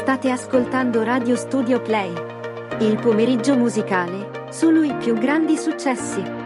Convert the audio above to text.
State ascoltando Radio Studio Play. Il pomeriggio musicale, solo i più grandi successi.